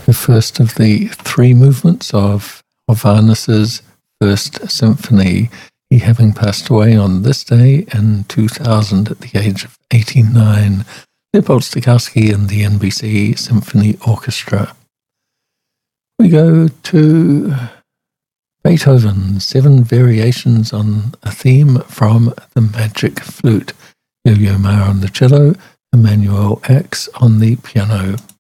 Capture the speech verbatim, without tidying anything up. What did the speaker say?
the first of the three movements of Hovhannes's First Symphony, he having passed away on this day in two thousand at the age of eighty-nine. Leopold Stokowski and the N B C Symphony Orchestra. We go to Beethoven, seven variations on a theme from The Magic Flute. Yo-Yo Ma on the cello, Emmanuel Ax on the piano.